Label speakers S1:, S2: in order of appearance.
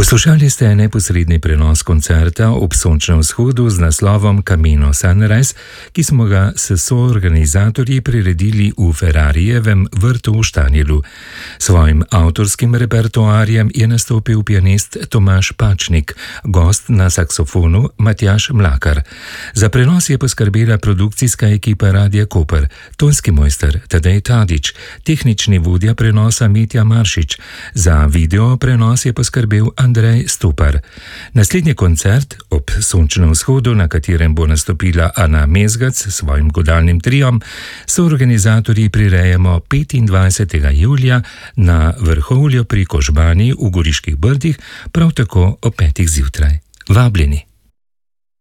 S1: Poslušali ste neposredni prenos koncerta ob sončnem vzhodu z naslovom Camino Sunrise, ki smo ga s soorganizatorji priredili v Ferrarijevem vrtu v Štanjelu. Svojim avtorskim repertoarjem je nastopil pianist Tomaž Pačnik, gost na saksofonu Matjaž Mlakar. Za prenos je poskrbela produkcijska ekipa Radia Koper, tonski mojster Tadej Tadić, tehnični vodja prenosa Mitja Maršič, za video prenos je poskrbel Andrej Stopar. Naslednji koncert ob sončnem vzhodu, na katerem bo nastopila Ana Mezgac s svojim godalnim triom, so organizatorji prirejamo 25. julija na Vrhovlju pri Kožbani v Goriških Brdih, prav tako ob 5. zjutraj. Vabljeni!